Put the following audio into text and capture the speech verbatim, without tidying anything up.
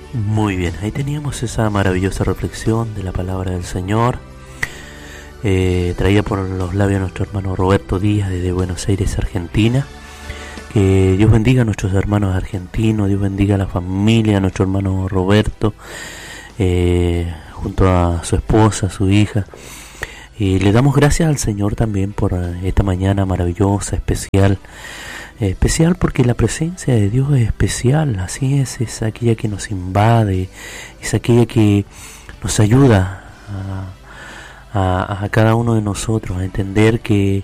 Muy bien, ahí teníamos esa maravillosa reflexión de la palabra del Señor, eh, traída por los labios de nuestro hermano Roberto Díaz desde Buenos Aires, Argentina. Que Dios bendiga a nuestros hermanos argentinos, Dios bendiga a la familia, a nuestro hermano Roberto, eh, junto a su esposa, a su hija. Y le damos gracias al Señor también por esta mañana maravillosa, especial. Eh, especial porque la presencia de Dios es especial, así es, es aquella que nos invade, es aquella que nos ayuda a, a, a cada uno de nosotros a entender que